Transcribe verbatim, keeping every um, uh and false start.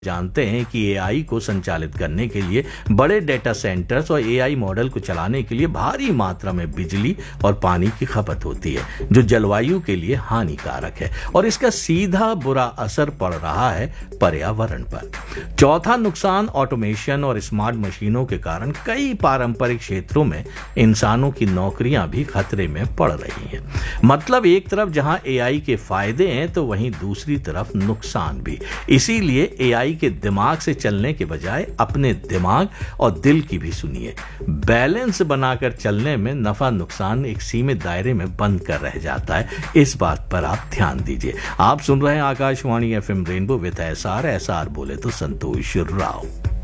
जानते हैं कि एआई को संचालित करने के लिए बड़े डेटा सेंटर्स और एआई मॉडल को चलाने के लिए भारी मात्रा में बिजली और पानी की खपत होती है, जो जलवायु के लिए हानिकारक है और इसका सीधा बुरा असर पड़ रहा है पर्यावरण पर। चौथा नुकसान ऑटोमेशन और स्मार्ट मशीनों के कारण कई पारंपरिक क्षेत्रों में इंसानों की नौकरियां भी खतरे में पड़ रही हैं। मतलब एक तरफ जहां एआई के फायदे हैं तो वहीं दूसरी तरफ नुकसान भी। इसीलिए एआई के दिमाग से चलने के बजाय अपने दिमाग और दिल की भी सुनिए। बैलेंस बनाकर चलने में नफा नुकसान एक सीमित दायरे में बंद कर रह जाता है, इस बात पर आप ध्यान दीजिए। आप सुन रहे हैं Akashvani FM rainbow with SR. SR बोले तो संतोष राव।